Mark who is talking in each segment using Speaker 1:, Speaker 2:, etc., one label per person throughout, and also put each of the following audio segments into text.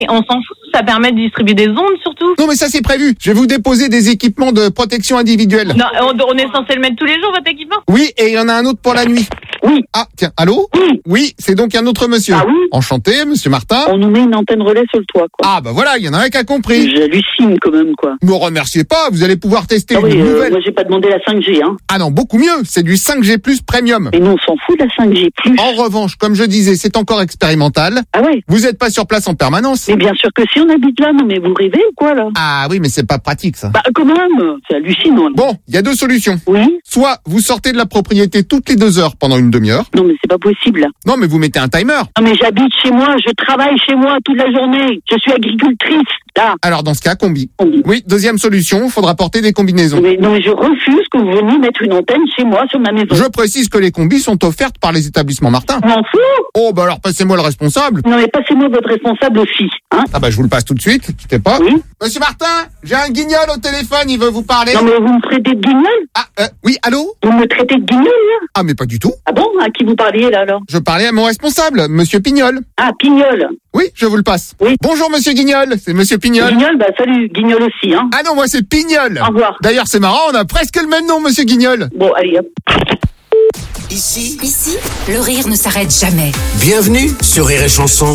Speaker 1: Et on s'en fout, ça permet de distribuer des ondes surtout.
Speaker 2: Non mais ça c'est prévu. Je vais vous déposer des équipements de protection individuelle.
Speaker 1: Non, on est censé le mettre tous les jours, votre équipement?
Speaker 2: Oui, et il y en a un autre pour la nuit.
Speaker 3: Oui.
Speaker 2: Ah, tiens, allô?
Speaker 3: Oui.
Speaker 2: Oui, c'est donc un autre monsieur.
Speaker 3: Ah oui?
Speaker 2: Enchanté, monsieur Martin.
Speaker 3: On nous met une antenne relais sur le toit, quoi.
Speaker 2: Ah bah voilà, il y en a un qui a compris.
Speaker 3: J'hallucine quand même, quoi.
Speaker 2: Me remerciez pas, vous allez pouvoir tester
Speaker 3: Ah oui,
Speaker 2: une nouvelle.
Speaker 3: moi j'ai pas demandé la 5G, hein.
Speaker 2: Ah non, beaucoup mieux, c'est du 5G plus premium.
Speaker 3: Mais nous on s'en fout de la 5G plus.
Speaker 2: En revanche, comme je disais, c'est encore expérimental.
Speaker 3: Ah ouais.
Speaker 2: Vous n'êtes pas sur place en permanence.
Speaker 3: Mais bien sûr que si on habite là, non mais vous rêvez ou quoi là?
Speaker 2: Ah oui, mais c'est pas pratique ça.
Speaker 3: Bah quand même, c'est hallucinant.
Speaker 2: Bon, il y a deux solutions.
Speaker 3: Oui.
Speaker 2: Soit vous sortez de la propriété toutes les 2 heures pendant une demi-heure.
Speaker 3: Non mais c'est pas possible.
Speaker 2: Non, mais vous mettez un timer.
Speaker 3: Non mais j'habite chez moi, je travaille chez moi toute la journée. Je suis agricultrice, là.
Speaker 2: Alors dans ce cas, combi.
Speaker 3: Combi.
Speaker 2: Oui, deuxième solution, faudra porter des combinaisons.
Speaker 3: Non mais je refuse que vous veniez mettre une antenne chez moi sur ma maison.
Speaker 2: Je précise que les combis sont offertes par les établissements Martin.
Speaker 3: Je m'en fous.
Speaker 2: Oh bah alors passez-moi le responsable.
Speaker 3: Non mais passez-moi votre responsable aussi, hein.
Speaker 2: Ah bah je vous le passe tout de suite, quittez pas.
Speaker 3: Oui.
Speaker 2: Monsieur Martin, j'ai un guignol au téléphone, il veut vous parler.
Speaker 3: Non mais vous me traitez de guignol?
Speaker 2: Ah, oui, allô?
Speaker 3: Vous me traitez de guignol là?
Speaker 2: Ah mais pas du tout.
Speaker 3: Ah bon? À qui vous parliez là alors?
Speaker 2: Je parlais à mon responsable, monsieur Pignol.
Speaker 3: Ah, Pignol.
Speaker 2: Oui, je vous le passe.
Speaker 3: Oui.
Speaker 2: Bonjour monsieur Guignol, c'est monsieur Pignol.
Speaker 3: Guignol, bah salut, Guignol aussi, hein.
Speaker 2: Ah non, moi c'est Pignol.
Speaker 3: Au revoir.
Speaker 2: D'ailleurs c'est marrant, on a presque le même nom monsieur Guignol.
Speaker 3: Bon, allez hop.
Speaker 4: Ici, le rire ne s'arrête jamais.
Speaker 5: Bienvenue sur Rire et Chanson.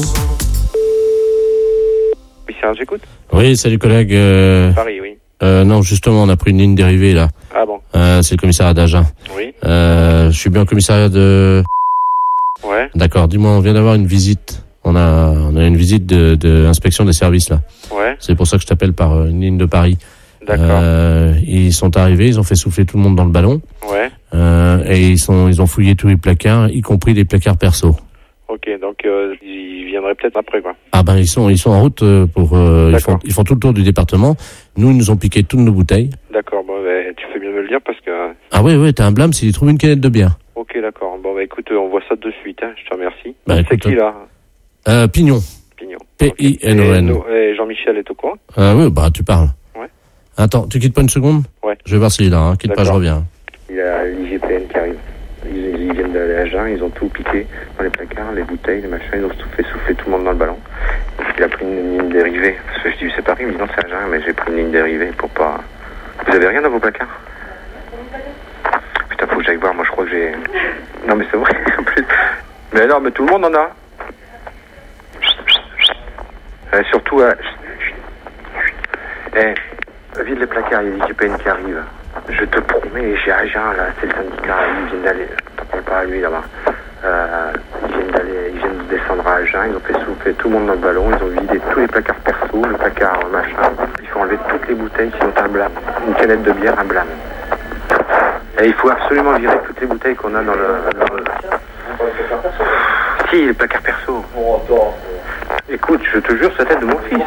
Speaker 6: Oui, Serge, j'écoute.
Speaker 7: Oui, salut collègue.
Speaker 6: Paris, oui.
Speaker 7: Non, justement, on a pris une ligne dérivée là.
Speaker 6: Ah bon.
Speaker 7: C'est le commissariat d'Agen.
Speaker 6: Oui.
Speaker 7: Je suis bien au commissariat de...
Speaker 6: Ouais.
Speaker 7: D'accord, dis-moi, on vient d'avoir une visite. On a une visite de inspection des services là.
Speaker 6: Ouais.
Speaker 7: C'est pour ça que je t'appelle par une ligne de Paris.
Speaker 6: D'accord.
Speaker 7: Ils sont arrivés, ils ont fait souffler tout le monde dans le ballon.
Speaker 6: Ouais.
Speaker 7: Et ils ont fouillé tous les placards, y compris les placards perso.
Speaker 6: Ok, donc ils viendraient peut-être après, quoi.
Speaker 7: Ah ben ils sont en route pour ils font tout le tour du département. Nous ils nous ont piqué toutes nos bouteilles.
Speaker 6: D'accord, bon, bah, tu fais bien de me le dire parce que...
Speaker 7: Ah ouais, t'as un blâme s'ils trouvent une canette de bière.
Speaker 6: Ok, d'accord. Bon, bah écoute, on voit ça de suite, hein. Je te remercie.
Speaker 7: Bah,
Speaker 6: c'est
Speaker 7: écoute,
Speaker 6: qui, là?
Speaker 7: Pignon.
Speaker 6: Pignon.
Speaker 7: P-I-N-O-N.
Speaker 6: Et Jean-Michel est au courant?
Speaker 7: Oui, bah tu parles.
Speaker 6: Ouais.
Speaker 7: Attends, tu quittes pas une seconde?
Speaker 6: Ouais.
Speaker 7: Je vais voir s'il est là, hein. Quitte pas, je reviens.
Speaker 6: Il y a l'IGPN qui arrive. Ils viennent d'aller à Agen, ils ont tout piqué dans les placards, les bouteilles, les machins, ils ont tout fait souffler tout le monde dans le ballon. Il a pris une ligne dérivée. Parce que je dis, c'est Paris, il me dit non, c'est Agen, mais j'ai pris une ligne dérivée pour pas... Vous avez rien dans vos placards? Putain, faut que j'aille voir, moi je crois que j'ai... Non mais c'est vrai, en plus. Mais non, mais tout le monde en a. Surtout, vide les placards, il y a l'IGPN qui arrive. Je te promets, j'ai Agen, là, c'est le syndicat, ils viennent d'aller, t'en parles pas à lui là-bas. Ils viennent de descendre à Agen, ils ont fait souffler tout le monde dans le ballon, ils ont vidé tous les placards perso, le placard machin. Il faut enlever toutes les bouteilles, sinon t'as un blâme. Une canette de bière, un blâme. Et il faut absolument virer toutes les bouteilles qu'on a dans le... Si, les placards perso. Écoute, je te jure, c'est la tête de mon fils.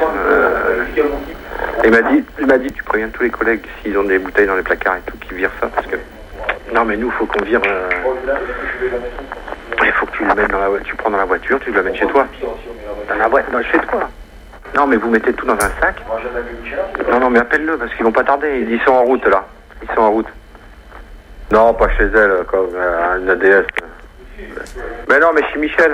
Speaker 6: Il m'a dit, tu préviens tous les collègues s'ils ont des bouteilles dans les placards et tout, qu'ils virent ça, parce que... Non, mais nous, faut qu'on vire... Il faut que tu le mettes dans la voiture, tu prends dans la voiture, tu le mets chez toi. Dans la voiture, chez toi. Non, mais vous mettez tout dans un sac. Non, mais appelle-le, parce qu'ils vont pas tarder. Ils sont en route, là. Ils sont en route. Non, pas chez elle, comme une ADS. Mais non, mais chez Michel.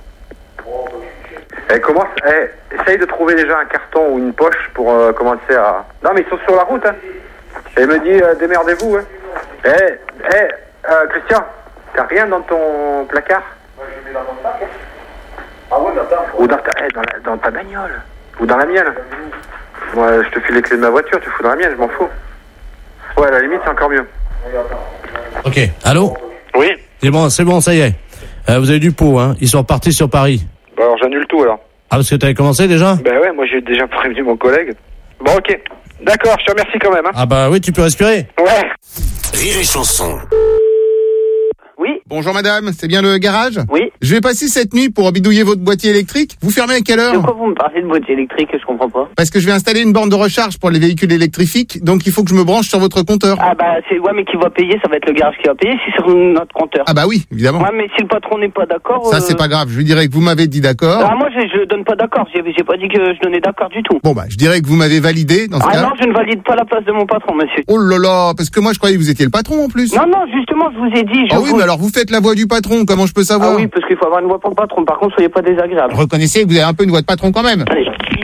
Speaker 6: Essaye de trouver déjà un carton ou une poche pour commencer à... Non, mais ils sont sur la route, hein. Et il me dit, démerdez-vous, hein. Christian, t'as rien dans ton placard?
Speaker 8: Moi, je mets dans mon sac. Ah ouais,
Speaker 6: ou dans ta bagnole. Ou dans la mienne. Moi, je te file les clés de ma voiture, tu fous dans la mienne, je m'en fous. Ouais, à la limite, c'est encore mieux.
Speaker 7: Ok, allô?
Speaker 6: Oui.
Speaker 7: C'est bon, ça y est. Vous avez du pot, hein. Ils sont repartis sur Paris.
Speaker 6: Bah alors, j'annule tout, alors.
Speaker 7: Ah, parce que t'avais commencé déjà?
Speaker 6: Ben ouais, moi j'ai déjà prévenu mon collègue. Bon, ok. D'accord, je te remercie quand même, hein.
Speaker 7: Ah bah oui, tu peux respirer.
Speaker 6: Ouais.
Speaker 5: Rire et Chanson.
Speaker 3: Oui.
Speaker 2: Bonjour madame, c'est bien le garage?
Speaker 3: Oui.
Speaker 2: Je vais passer cette nuit pour bidouiller votre boîtier électrique. Vous fermez à quelle heure?
Speaker 3: De quoi vous me parlez de boîtier électrique? Je comprends pas.
Speaker 2: Parce que je vais installer une borne de recharge pour les véhicules électrifiques, donc il faut que je me branche sur votre compteur.
Speaker 3: Ah bah c'est ouais, mais qui va payer? Ça va être le garage qui va payer si c'est sur notre compteur.
Speaker 2: Ah bah oui, évidemment.
Speaker 3: Ouais, mais si le patron n'est pas d'accord...
Speaker 2: Ça c'est pas grave, je lui dirai que vous m'avez dit d'accord.
Speaker 3: Ah moi je donne pas d'accord, j'ai pas dit que je donnais d'accord du tout.
Speaker 2: Bon bah je dirais que vous m'avez validé dans ce cas.
Speaker 3: Ah non, je ne valide pas la place de mon patron, monsieur.
Speaker 2: Oh là là, parce que moi je croyais que vous étiez le patron en plus.
Speaker 3: Non, justement, je vous ai dit...
Speaker 2: Ah oui, mais alors vous faites la voix du patron, comment je peux savoir?
Speaker 9: Ah oui, parce qu'il faut avoir une voix pour le patron. Par contre, soyez pas désagréable.
Speaker 2: Reconnaissez que vous avez un peu une voix de patron quand même.
Speaker 9: Allez.